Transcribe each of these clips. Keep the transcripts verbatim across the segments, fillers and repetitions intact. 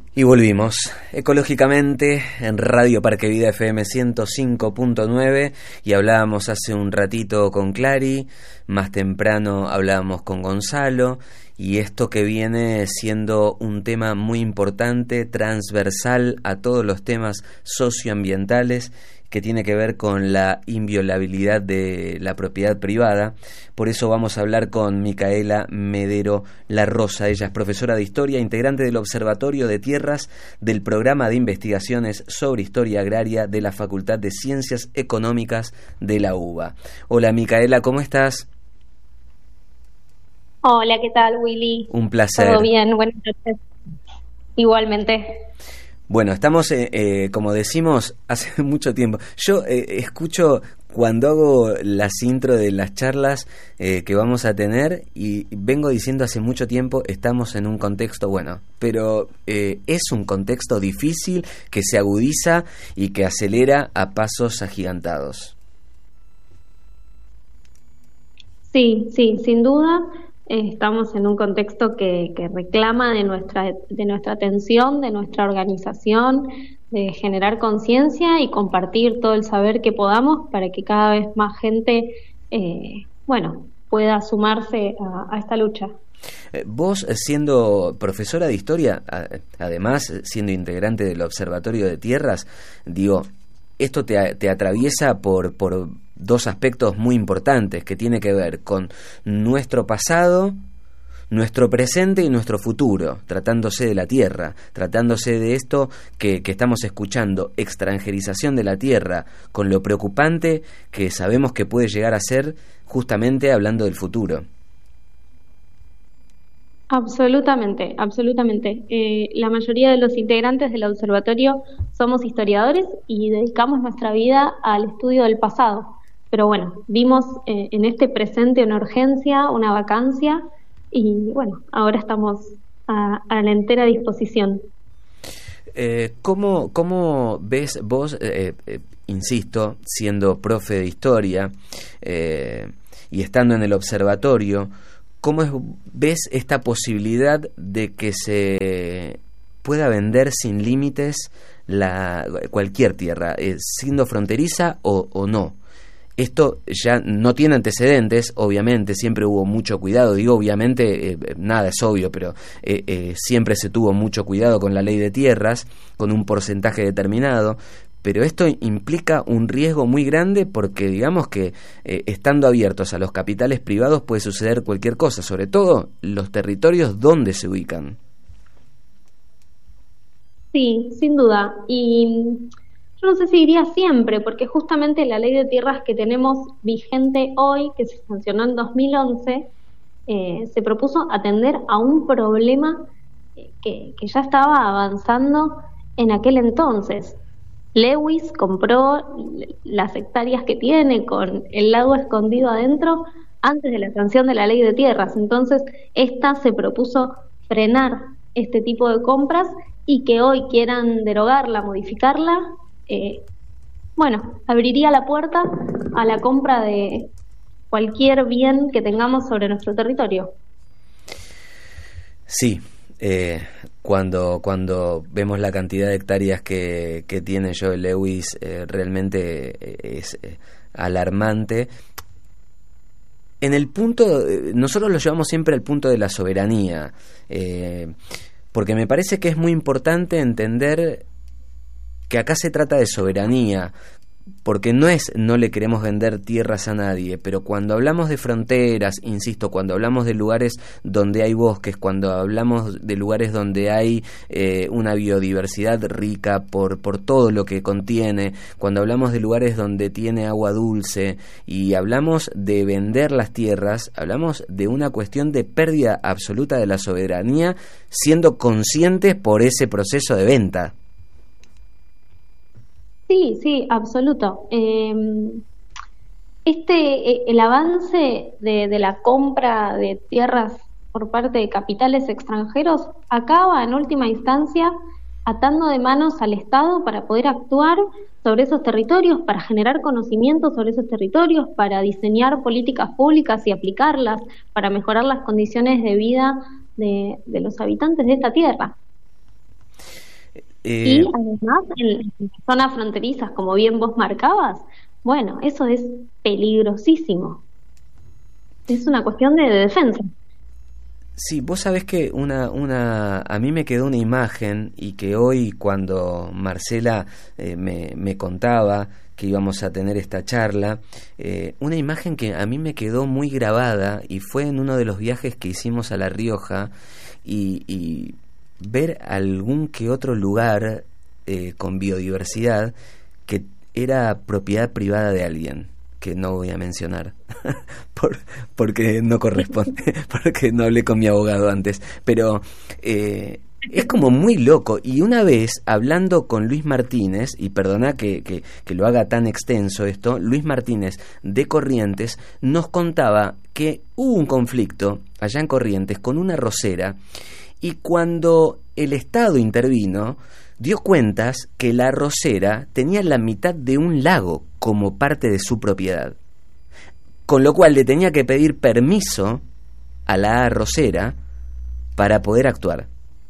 Y volvimos, ecológicamente, en Radio Parque Vida F M ciento cinco punto nueve, y hablábamos hace un ratito con Clary, más temprano hablábamos con Gonzalo, y esto que viene siendo un tema muy importante, transversal a todos los temas socioambientales, que tiene que ver con la inviolabilidad de la propiedad privada. Por eso vamos a hablar con Micaela Medero La Rosa. Ella es profesora de Historia, integrante del Observatorio de Tierras del Programa de Investigaciones sobre Historia Agraria de la Facultad de Ciencias Económicas de la UBA. Hola Micaela, ¿cómo estás? Hola, ¿qué tal, Willy? Un placer. Todo bien, buenas noches. Igualmente. Bueno, estamos, eh, eh, como decimos, hace mucho tiempo. Yo eh, escucho cuando hago las intro de las charlas eh, que vamos a tener, y vengo diciendo hace mucho tiempo, estamos en un contexto bueno, pero eh, es un contexto difícil que se agudiza y que acelera a pasos agigantados. Sí, sí, sin duda. Eh, estamos en un contexto que, que reclama de nuestra, de nuestra atención, de nuestra organización, de generar conciencia y compartir todo el saber que podamos para que cada vez más gente, eh, bueno, pueda sumarse a, a esta lucha. Eh, vos, siendo profesora de Historia, a, además siendo integrante del Observatorio de Tierras, digo, esto te, te atraviesa por, por dos aspectos muy importantes que tiene que ver con nuestro pasado, nuestro presente y nuestro futuro, tratándose de la tierra, tratándose de esto que, que estamos escuchando, extranjerización de la tierra, con lo preocupante que sabemos que puede llegar a ser, justamente hablando del futuro. Absolutamente, absolutamente. Eh, la mayoría de los integrantes del observatorio somos historiadores y dedicamos nuestra vida al estudio del pasado. Pero bueno, vimos eh, en este presente una urgencia, una vacancia, y bueno, ahora estamos a, a la entera disposición. Eh, ¿cómo, ¿Cómo ves vos, eh, eh, insisto, siendo profe de historia eh, y estando en el observatorio, cómo es, ves esta posibilidad de que se pueda vender sin límites la, cualquier tierra, eh, siendo fronteriza o, o no? Esto ya no tiene antecedentes, obviamente, siempre hubo mucho cuidado, digo obviamente, eh, nada es obvio, pero eh, eh, siempre se tuvo mucho cuidado con la ley de tierras, con un porcentaje determinado, pero esto implica un riesgo muy grande porque digamos que eh, estando abiertos a los capitales privados puede suceder cualquier cosa, sobre todo los territorios donde se ubican. Sí, sin duda, y yo no sé si diría siempre, porque justamente la ley de tierras que tenemos vigente hoy, que se sancionó en dos mil once, eh, se propuso atender a un problema que, que ya estaba avanzando en aquel entonces. Lewis compró las hectáreas que tiene con el lago escondido adentro antes de la sanción de la ley de tierras. Entonces, esta se propuso frenar este tipo de compras y que hoy quieran derogarla, modificarla, eh, bueno, abriría la puerta a la compra de cualquier bien que tengamos sobre nuestro territorio. Sí. Eh, cuando cuando vemos la cantidad de hectáreas que, que tiene Joe Lewis, eh, realmente es eh, alarmante. En el punto, eh, nosotros lo llevamos siempre al punto de la soberanía, eh, porque me parece que es muy importante entender que acá se trata de soberanía, porque no es no le queremos vender tierras a nadie, pero cuando hablamos de fronteras, insisto, cuando hablamos de lugares donde hay bosques, cuando hablamos de lugares donde hay eh, una biodiversidad rica por, por todo lo que contiene, cuando hablamos de lugares donde tiene agua dulce y hablamos de vender las tierras, hablamos de una cuestión de pérdida absoluta de la soberanía, siendo conscientes por ese proceso de venta. Sí, sí, absoluto. Eh, este, el avance de, de la compra de tierras por parte de capitales extranjeros acaba en última instancia atando de manos al Estado para poder actuar sobre esos territorios, para generar conocimiento sobre esos territorios, para diseñar políticas públicas y aplicarlas, para mejorar las condiciones de vida de, de los habitantes de esta tierra. Eh, y además en zonas fronterizas, como bien vos marcabas, bueno, eso es peligrosísimo. Es una cuestión de, de defensa. Sí, vos sabés que una, una, a mí me quedó una imagen y que hoy cuando Marcela eh, me, me contaba que íbamos a tener esta charla, eh, una imagen que a mí me quedó muy grabada y fue en uno de los viajes que hicimos a La Rioja y, y ver algún que otro lugar eh, con biodiversidad que era propiedad privada de alguien, que no voy a mencionar por, porque no corresponde, porque no hablé con mi abogado antes, pero eh, es como muy loco. Y una vez hablando con Luis Martínez, y perdona que, que, que lo haga tan extenso esto, Luis Martínez de Corrientes nos contaba que hubo un conflicto allá en Corrientes con una arrocera, y cuando el Estado intervino dio cuentas que la arrocera tenía la mitad de un lago como parte de su propiedad, con lo cual le tenía que pedir permiso a la arrocera para poder actuar.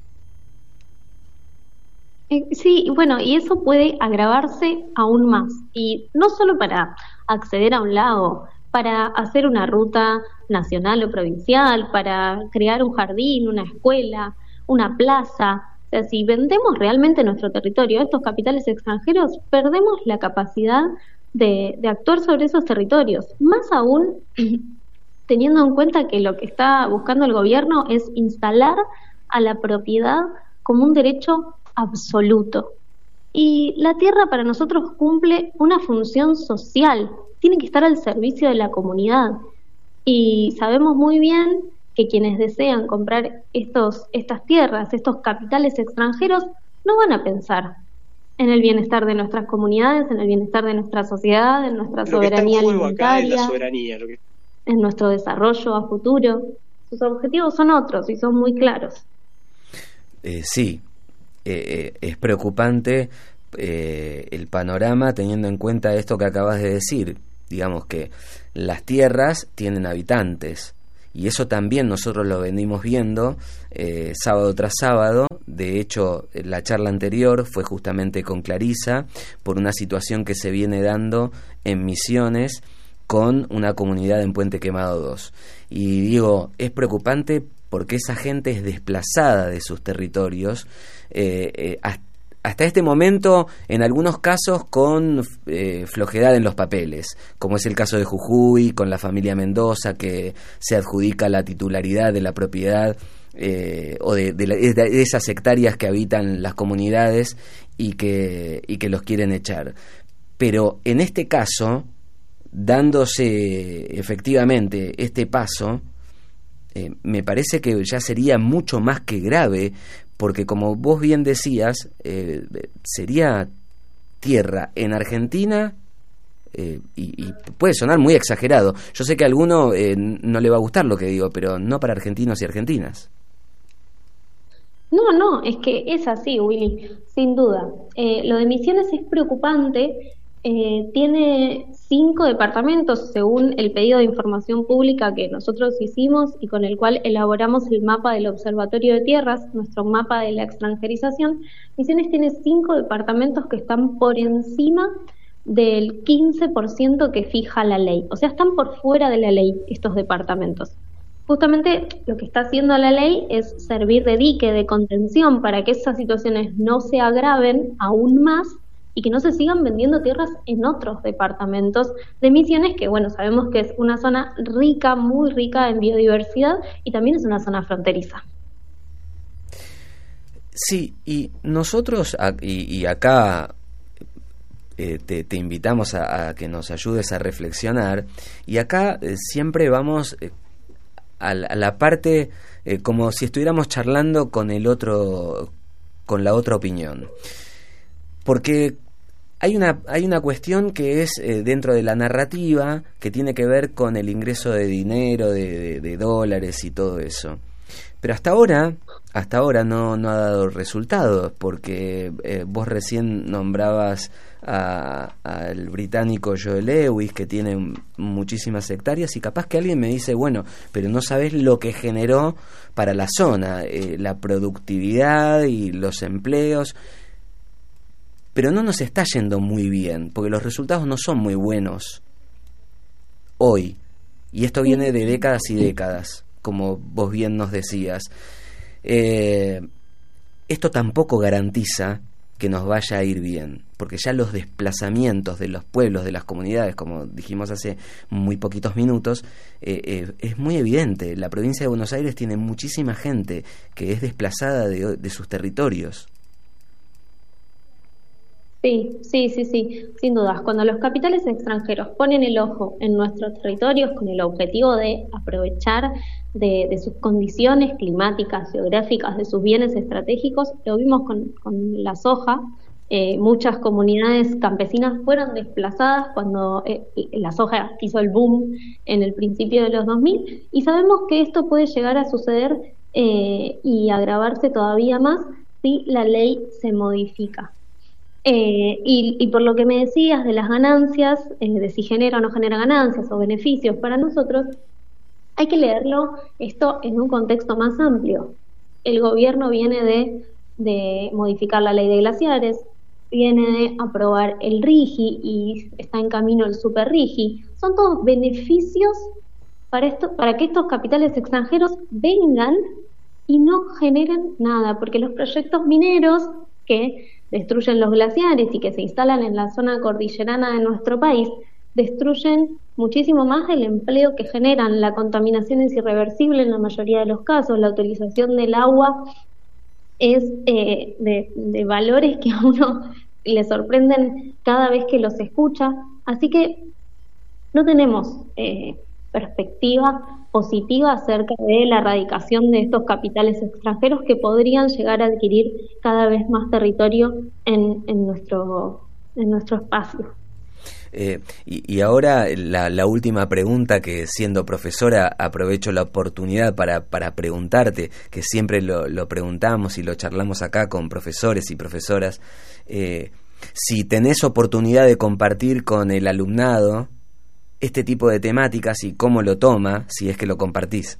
Eh, Sí, bueno, y eso puede agravarse aún más. Y no solo para acceder a un lago, para hacer una ruta nacional o provincial, para crear un jardín, una escuela, una plaza. O sea, si vendemos realmente nuestro territorio a estos capitales extranjeros, perdemos la capacidad de, de actuar sobre esos territorios. Más aún teniendo en cuenta que lo que está buscando el gobierno es instalar a la propiedad como un derecho absoluto. Y la tierra para nosotros cumple una función social, tiene que estar al servicio de la comunidad. Y sabemos muy bien que quienes desean comprar estos, estas tierras, estos capitales extranjeros, no van a pensar en el bienestar de nuestras comunidades, en el bienestar de nuestra sociedad, en nuestra Lo que está en soberanía juego acá es la alimentaria, soberanía. Lo que... en nuestro desarrollo a futuro. Sus objetivos son otros y son muy claros. Eh, sí, eh, eh, es preocupante eh, el panorama teniendo en cuenta esto que acabas de decir. Digamos que las tierras tienen habitantes y eso también nosotros lo venimos viendo eh, sábado tras sábado. De hecho, la charla anterior fue justamente con Clarisa por una situación que se viene dando en Misiones con una comunidad en Puente Quemado dos. Y digo, es preocupante porque esa gente es desplazada de sus territorios, eh, eh, hasta hasta este momento, en algunos casos con eh, flojedad en los papeles, como es el caso de Jujuy, con la familia Mendoza, que se adjudica la titularidad de la propiedad eh, o de, de, la, de esas hectáreas que habitan las comunidades y que, y que los quieren echar. Pero en este caso, dándose efectivamente este paso, eh, me parece que ya sería mucho más que grave, porque como vos bien decías, eh, sería tierra en Argentina, eh, y, y puede sonar muy exagerado. Yo sé que a alguno eh, no le va a gustar lo que digo, pero no para argentinos y argentinas. No, no, es que es así, Willy, sin duda. Eh, lo de Misiones es preocupante. Eh, tiene cinco departamentos según el pedido de información pública que nosotros hicimos y con el cual elaboramos el mapa del Observatorio de Tierras, nuestro mapa de la extranjerización. Misiones tiene cinco departamentos que están por encima del quince por ciento que fija la ley, o sea, están por fuera de la ley estos departamentos. Justamente lo que está haciendo la ley es servir de dique, de contención, para que esas situaciones no se agraven aún más y que no se sigan vendiendo tierras en otros departamentos de Misiones, que bueno, sabemos que es una zona rica, muy rica en biodiversidad y también es una zona fronteriza. Sí, y nosotros, y, y acá eh, te, te invitamos a, a que nos ayudes a reflexionar, y acá eh, siempre vamos eh, a, la, a la parte eh, como si estuviéramos charlando con el otro, con la otra opinión. Porque hay una hay una cuestión que es eh, dentro de la narrativa que tiene que ver con el ingreso de dinero, de, de, de dólares y todo eso. Pero hasta ahora, hasta ahora no, no ha dado resultados, porque eh, vos recién nombrabas al británico Joe Lewis, que tiene muchísimas hectáreas, y capaz que alguien me dice, bueno, pero no sabés lo que generó para la zona, eh, la productividad y los empleos. pero no nos está yendo muy bien, porque los resultados no son muy buenos hoy, y esto viene de décadas y décadas, como vos bien nos decías. Eh, esto tampoco garantiza que nos vaya a ir bien, porque ya los desplazamientos de los pueblos, de las comunidades, como dijimos hace muy poquitos minutos, eh, eh, es muy evidente. La provincia de Buenos Aires tiene muchísima gente que es desplazada de, de sus territorios. Sí, sí, sí, sí, sin dudas. Cuando los capitales extranjeros ponen el ojo en nuestros territorios con el objetivo de aprovechar de, de sus condiciones climáticas, geográficas, de sus bienes estratégicos, lo vimos con, con la soja. Eh, muchas comunidades campesinas fueron desplazadas cuando eh, la soja hizo el boom en el principio de los dos mil, y sabemos que esto puede llegar a suceder eh, y agravarse todavía más si la ley se modifica. Eh, y, y por lo que me decías de las ganancias, eh, de si genera o no genera ganancias o beneficios para nosotros, hay que leerlo esto en un contexto más amplio. El gobierno viene de, de modificar la ley de glaciares, viene de aprobar el RIGI y está en camino el Super RIGI. Son todos beneficios para, esto, para que estos capitales extranjeros vengan y no generen nada, porque los proyectos mineros que destruyen los glaciares y que se instalan en la zona cordillerana de nuestro país, destruyen muchísimo más el empleo que generan. La contaminación es irreversible en la mayoría de los casos, la utilización del agua es eh, de, de valores que a uno le sorprenden cada vez que los escucha, así que no tenemos eh, perspectiva positiva acerca de la erradicación de estos capitales extranjeros que podrían llegar a adquirir cada vez más territorio en, en, nuestro, en nuestro espacio. Eh, y, y ahora la, la última pregunta, que siendo profesora aprovecho la oportunidad para, para preguntarte, que siempre lo, lo preguntamos y lo charlamos acá con profesores y profesoras, eh, si tenés oportunidad de compartir con el alumnado este tipo de temáticas y cómo lo toma, si es que lo compartís.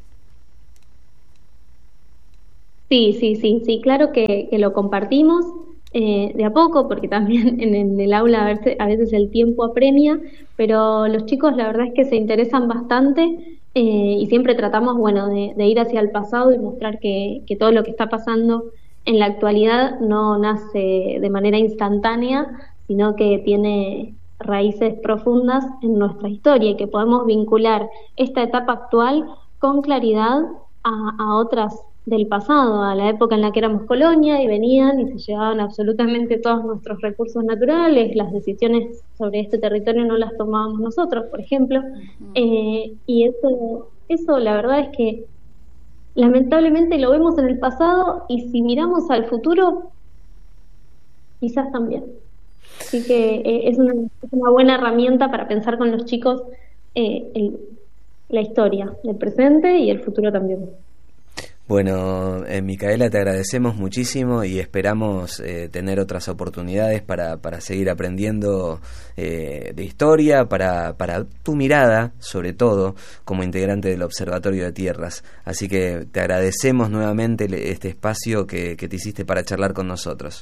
Sí, sí, sí, sí, claro que, que lo compartimos eh, de a poco, porque también en, en el aula a veces, a veces el tiempo apremia, pero los chicos la verdad es que se interesan bastante eh, y siempre tratamos, bueno, de, de ir hacia el pasado y mostrar que, que todo lo que está pasando en la actualidad no nace de manera instantánea, sino que tiene raíces profundas en nuestra historia y que podemos vincular esta etapa actual con claridad a, a otras del pasado, a la época en la que éramos colonia y venían y se llevaban absolutamente todos nuestros recursos naturales, las decisiones sobre este territorio no las tomábamos nosotros, por ejemplo, uh-huh. eh, y eso, eso la verdad es que lamentablemente lo vemos en el pasado y si miramos al futuro, quizás también. Así que eh, es, una, es una buena herramienta para pensar con los chicos eh, el, la historia, el presente y el futuro también. Bueno, eh, Micaela, te agradecemos muchísimo y esperamos eh, tener otras oportunidades para, para seguir aprendiendo eh, de historia, para, para tu mirada, sobre todo, como integrante del Observatorio de Tierras. Así que te agradecemos nuevamente este espacio que, que te hiciste para charlar con nosotros.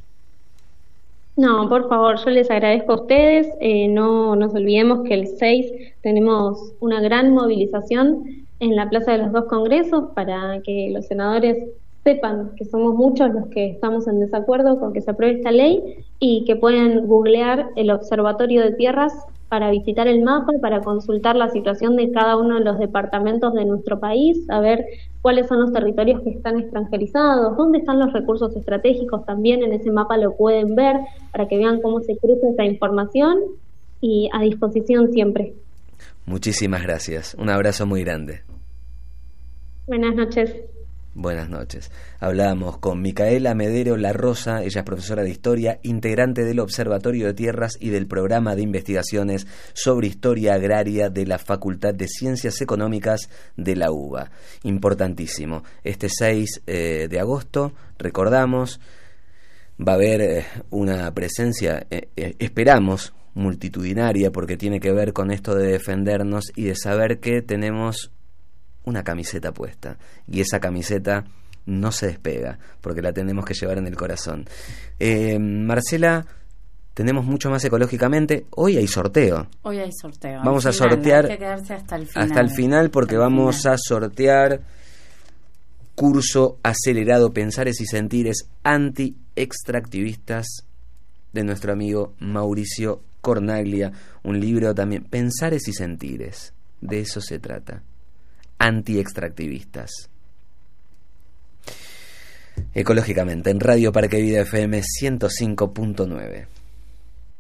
No, por favor, yo les agradezco a ustedes. Eh, no nos olvidemos que el seis tenemos una gran movilización en la Plaza de los Dos Congresos para que los senadores sepan que somos muchos los que estamos en desacuerdo con que se apruebe esta ley y que pueden googlear el Observatorio de Tierras para visitar el mapa, para consultar la situación de cada uno de los departamentos de nuestro país, saber cuáles son los territorios que están extranjerizados, dónde están los recursos estratégicos, también en ese mapa lo pueden ver para que vean cómo se cruza esa información y a disposición siempre. Muchísimas gracias, un abrazo muy grande. Buenas noches. Buenas noches. Hablábamos con Micaela Medero La Rosa, ella es profesora de Historia, integrante del Observatorio de Tierras y del Programa de Investigaciones sobre Historia Agraria de la Facultad de Ciencias Económicas de la U B A. Importantísimo. Este seis eh, de agosto, recordamos, va a haber eh, una presencia, eh, eh, esperamos, multitudinaria, porque tiene que ver con esto de defendernos y de saber que tenemos una camiseta puesta y esa camiseta no se despega porque la tenemos que llevar en el corazón. eh, Marcela, tenemos mucho más ecológicamente. Hoy hay sorteo. Hoy hay sorteo. Vamos a final, sortear hay que quedarse hasta el final. Hasta el final porque el vamos final. a sortear curso acelerado Pensares y Sentires anti-extractivistas de nuestro amigo Mauricio Cornaglia. Un libro también, Pensares y Sentires. De eso se trata. Anti-extractivistas. Ecológicamente, en Radio Parque Vida F M ciento cinco punto nueve.